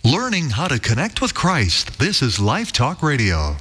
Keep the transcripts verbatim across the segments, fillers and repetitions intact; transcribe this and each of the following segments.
Learning how to connect with Christ. This is Life Talk Radio.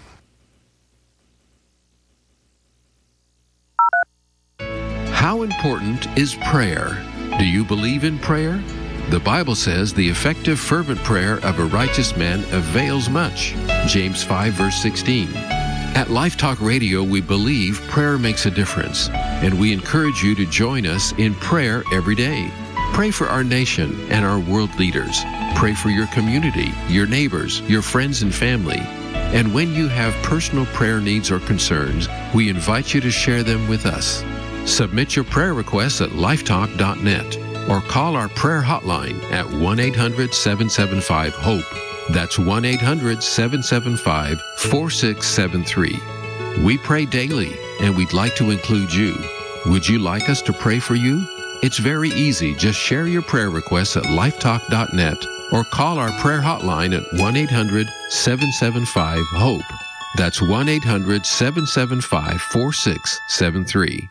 How important is prayer? Do you believe in prayer? The Bible says the effective fervent prayer of a righteous man avails much. James five verse sixteen. At Life Talk Radio, we believe prayer makes a difference, and we encourage you to join us in prayer every day. Pray for our nation and our world leaders. Pray for your community, your neighbors, your friends and family. And when you have personal prayer needs or concerns, we invite you to share them with us. Submit your prayer requests at lifetalk dot net or call our prayer hotline at one eight hundred seven seven five HOPE. That's one eight hundred seven seven five four six seven three. We pray daily, and we'd like to include you. Would you like us to pray for you? It's very easy. Just share your prayer requests at lifetalk dot net or call our prayer hotline at one eight hundred seven seven five HOPE. That's one eight hundred seven seven five four six seven three.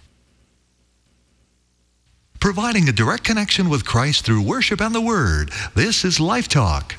Providing a direct connection with Christ through worship and the Word. This is Life Talk.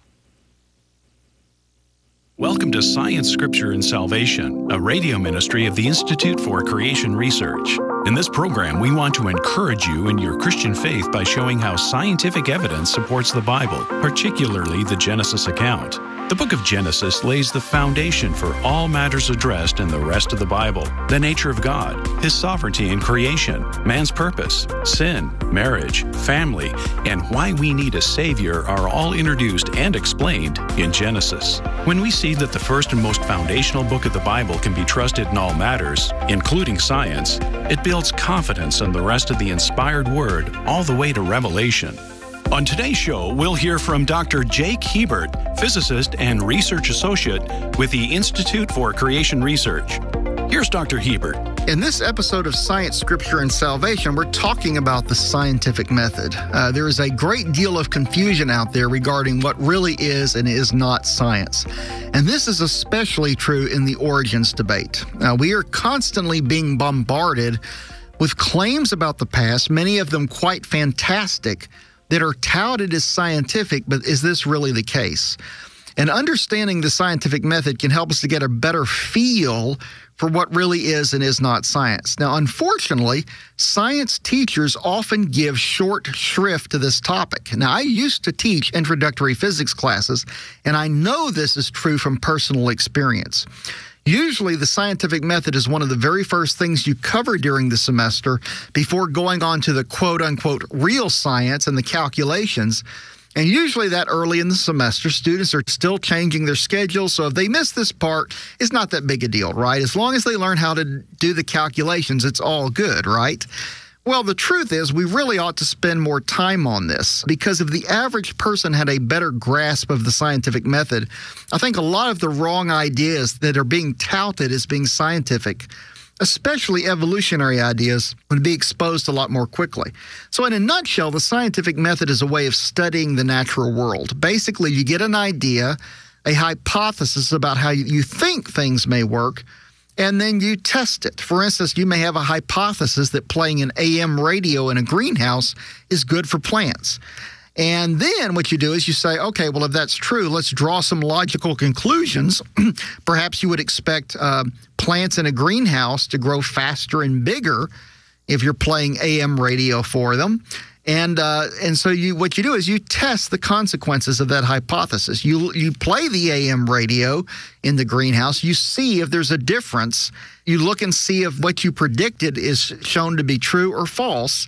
Welcome to Science, Scripture, and Salvation, a radio ministry of the Institute for Creation Research. In this program, we want to encourage you in your Christian faith by showing how scientific evidence supports the Bible, particularly the Genesis account. The book of Genesis lays the foundation for all matters addressed in the rest of the Bible: the nature of God, His sovereignty in creation, man's purpose, sin, marriage, family, and why we need a Savior are all introduced and explained in Genesis. When we see that the first and most foundational book of the Bible can be trusted in all matters, including science, it builds confidence in the rest of the inspired Word all the way to Revelation. On today's show, we'll hear from Doctor Jake Hebert, physicist and research associate with the Institute for Creation Research. Here's Doctor Hebert. In this episode of Science, Scripture, and Salvation, we're talking about the scientific method. Uh, there is a great deal of confusion out there regarding what really is and is not science. And this is especially true in the origins debate. Now, we are constantly being bombarded with claims about the past, many of them quite fantastic, that are touted as scientific, but is this really the case? And understanding the scientific method can help us to get a better feel for what really is and is not science. Now, unfortunately, science teachers often give short shrift to this topic. Now, I used to teach introductory physics classes, and I know this is true from personal experience. Usually, the scientific method is one of the very first things you cover during the semester before going on to the quote-unquote real science and the calculations. And usually that early in the semester, students are still changing their schedules, so if they miss this part, it's not that big a deal, right? As long as they learn how to do the calculations, it's all good, right? Well, the truth is we really ought to spend more time on this, because if the average person had a better grasp of the scientific method, I think a lot of the wrong ideas that are being touted as being scientific, especially evolutionary ideas, would be exposed a lot more quickly. So in a nutshell, the scientific method is a way of studying the natural world. Basically, you get an idea, a hypothesis about how you think things may work, and then you test it. For instance, you may have a hypothesis that playing an A M radio in a greenhouse is good for plants. And then what you do is you say, okay, well, if that's true, let's draw some logical conclusions. Perhaps you would expect uh, plants in a greenhouse to grow faster and bigger if you're playing A M radio for them. And uh, and so you what you do is you test the consequences of that hypothesis. You you play the A M radio in the greenhouse. You see if there's a difference. You look and see if what you predicted is shown to be true or false.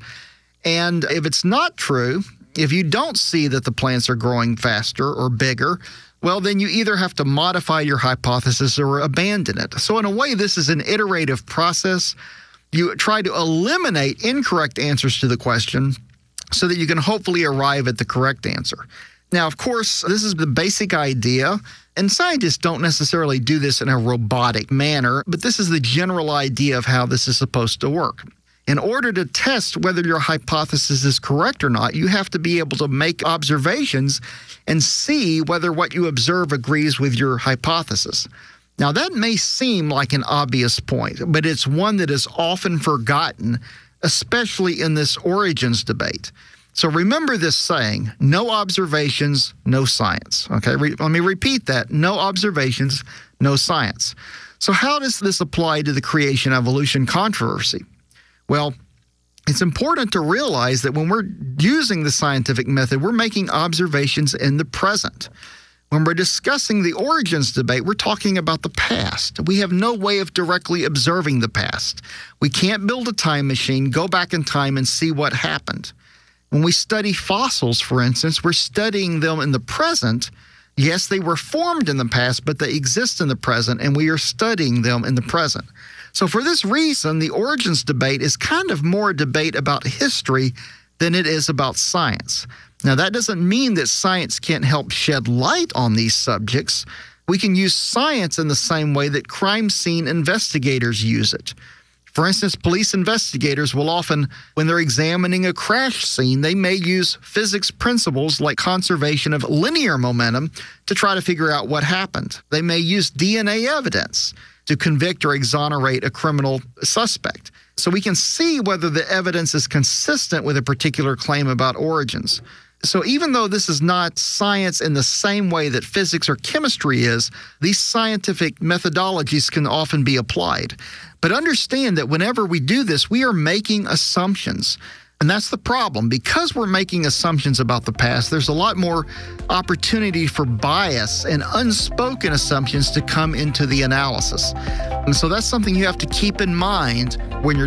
And if it's not true, if you don't see that the plants are growing faster or bigger, well, then you either have to modify your hypothesis or abandon it. So in a way, this is an iterative process. You try to eliminate incorrect answers to the question so that you can hopefully arrive at the correct answer. Now, of course, this is the basic idea, and scientists don't necessarily do this in a robotic manner, but this is the general idea of how this is supposed to work. In order to test whether your hypothesis is correct or not, you have to be able to make observations and see whether what you observe agrees with your hypothesis. Now, that may seem like an obvious point, but it's one that is often forgotten, especially in this origins debate. So remember this saying, no observations, no science. Okay, Re- let me repeat that. No observations, no science. So how does this apply to the creation-evolution controversy? Well, it's important to realize that when we're using the scientific method, we're making observations in the present. When we're discussing the origins debate, we're talking about the past. We have no way of directly observing the past. We can't build a time machine, go back in time, and see what happened. When we study fossils, for instance, we're studying them in the present. Yes, they were formed in the past, but they exist in the present, and we are studying them in the present. So for this reason, the origins debate is kind of more a debate about history than it is about science. Now, that doesn't mean that science can't help shed light on these subjects. We can use science in the same way that crime scene investigators use it. For instance, police investigators will often, when they're examining a crash scene, they may use physics principles like conservation of linear momentum to try to figure out what happened. They may use D N A evidence to convict or exonerate a criminal suspect. So we can see whether the evidence is consistent with a particular claim about origins. So even though this is not science in the same way that physics or chemistry is, these scientific methodologies can often be applied. But understand that whenever we do this, we are making assumptions. And that's the problem. Because we're making assumptions about the past, there's a lot more opportunity for bias and unspoken assumptions to come into the analysis. And so that's something you have to keep in mind when you're